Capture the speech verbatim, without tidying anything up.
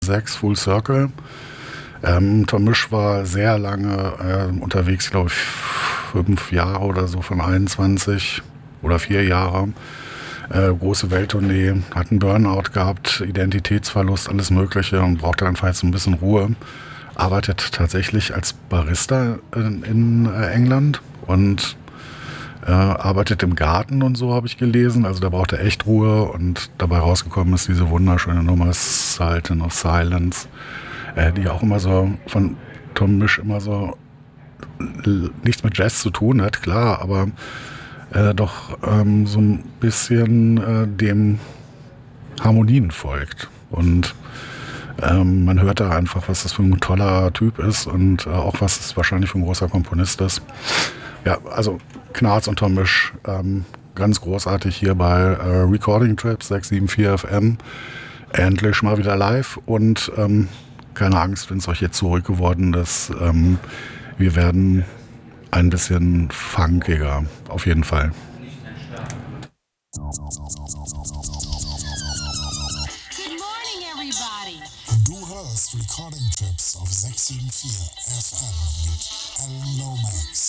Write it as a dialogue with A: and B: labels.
A: sechs Full Circle. Ähm, Tom Misch war sehr lange äh, unterwegs, glaube ich, fünf Jahre oder so, von einundzwanzig oder vier Jahre. Äh, große Welttournee, hat einen Burnout gehabt, Identitätsverlust, alles Mögliche und brauchte einfach jetzt ein bisschen Ruhe. Arbeitet tatsächlich als Barista in, in äh, England und äh, arbeitet im Garten und so, habe ich gelesen. Also da braucht er echt Ruhe und dabei rausgekommen ist diese wunderschöne Nummer Sultan of Silence, äh, die auch immer so von Tom Misch immer so l- nichts mit Jazz zu tun hat, klar, aber äh, doch ähm, so ein bisschen äh, dem Harmonien folgt. Und ähm, man hört da einfach, was das für ein toller Typ ist und äh, auch was es wahrscheinlich für ein großer Komponist ist. Ja, also Knarz und Tom Misch, ähm, ganz großartig hier bei äh, Recording Trips sechs sieben vier F M. Endlich mal wieder live und ähm, keine Angst, wenn es euch jetzt zurückgeworden ist. Ähm, wir werden ein bisschen funkiger, auf jeden Fall.
B: Good morning, everybody.
C: Du hörst Recording Trips auf sechs sieben vier F M mit Alan Lomax.